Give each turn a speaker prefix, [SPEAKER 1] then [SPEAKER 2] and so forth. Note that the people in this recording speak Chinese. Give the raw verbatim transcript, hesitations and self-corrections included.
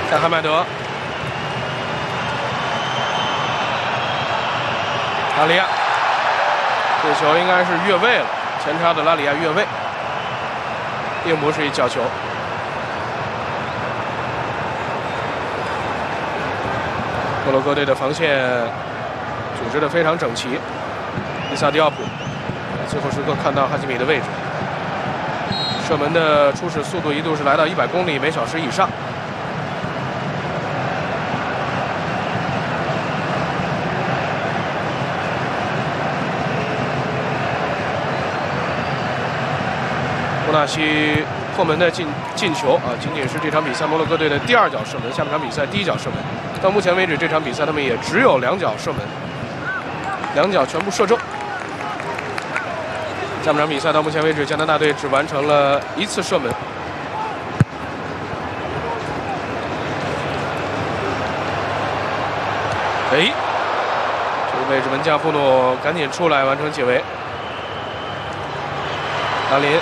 [SPEAKER 1] 看汉麦德，拉里亚，这球应该是越位了，前插的拉里亚越位，并不是一角球。摩洛哥队的防线组织的非常整齐，伊萨迪奥普最后时刻看到哈基米的位置，射门的初始速度一度是来到一百公里每小时以上。布纳西破门的进进球啊，仅仅是这场比赛摩洛哥队的第二脚射门，下半场比赛第一脚射门。到目前为止，这场比赛他们也只有两脚射门，两脚全部射中。下半场比赛到目前为止，加拿大队只完成了一次射门。哎，这个位置门将布诺赶紧出来完成解围。拉林。